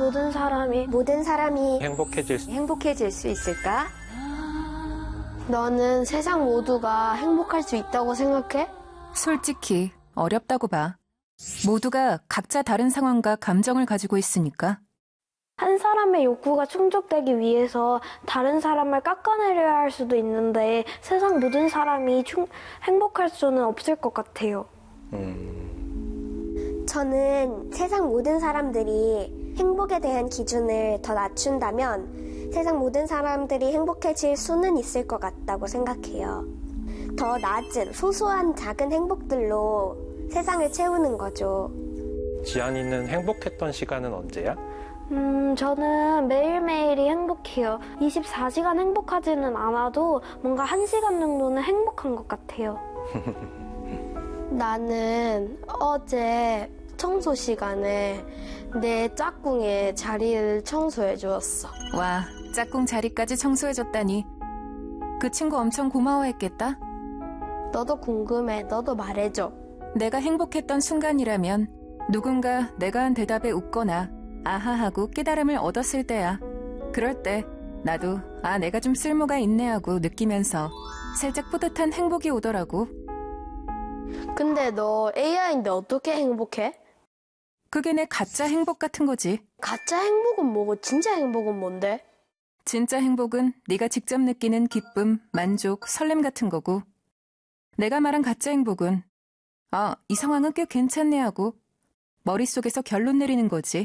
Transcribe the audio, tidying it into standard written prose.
모든 사람이 행복해질 수 있을까? 너는 세상 모두가 행복할 수 있다고 생각해? 솔직히 어렵다고 봐. 모두가 각자 다른 상황과 감정을 가지고 있으니까. 한 사람의 욕구가 충족되기 위해서 다른 사람을 깎아내려야 할 수도 있는데 세상 모든 사람이 행복할 수는 없을 것 같아요. 저는 세상 모든 사람들이 행복에 대한 기준을 더 낮춘다면 세상 모든 사람들이 행복해질 수는 있을 것 같다고 생각해요. 더 낮은 소소한 작은 행복들로 세상을 채우는 거죠. 지안이는 행복했던 시간은 언제야? 저는 매일매일이 행복해요. 24시간 행복하지는 않아도 뭔가 1시간 정도는 행복한 것 같아요. 나는 어제 청소 시간에 내 짝꿍의 자리를 청소해 주었어. 와, 짝꿍 자리까지 청소해줬다니. 그 친구 엄청 고마워했겠다? 너도 궁금해. 너도 말해줘. 내가 행복했던 순간이라면 누군가 내가 한 대답에 웃거나 아하하고 깨달음을 얻었을 때야. 그럴 때 나도 내가 좀 쓸모가 있네 하고 느끼면서 살짝 뿌듯한 행복이 오더라고. 근데 너 AI인데 어떻게 행복해? 그게 내 가짜 행복 같은 거지. 가짜 행복은 뭐고 진짜 행복은 뭔데? 진짜 행복은 네가 직접 느끼는 기쁨, 만족, 설렘 같은 거고, 내가 말한 가짜 행복은 이 상황은 꽤 괜찮네 하고 머릿속에서 결론 내리는 거지.